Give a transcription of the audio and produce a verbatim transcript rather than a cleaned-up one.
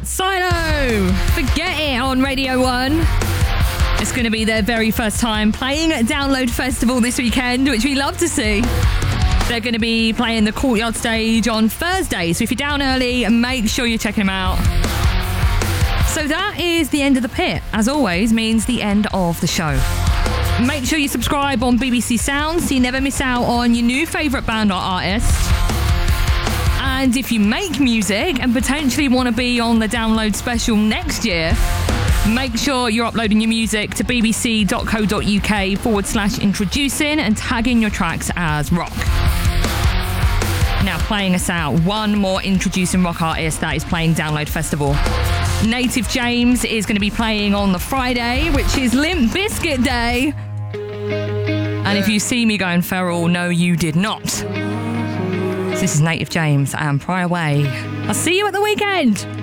Silo, Forget It on Radio one. It's going to be their very first time playing at Download Festival this weekend, which we love to see. They're going to be playing the Courtyard stage on Thursday, so if you're down early, make sure you're checking them out. So that is the end of the pit. As always, means the end of the show. Make sure you subscribe on B B C Sounds so you never miss out on your new favourite band or artist. And if you make music and potentially want to be on the Download special next year, make sure you're uploading your music to bbc.co.uk forward slash introducing and tagging your tracks as rock. Now, playing us out, one more introducing rock artist that is playing Download Festival. Native James is going to be playing on the Friday, which is Limp Bizkit Day. And if you see me going feral, no, you did not. This is Native James and Pry Away. I'll see you at the weekend.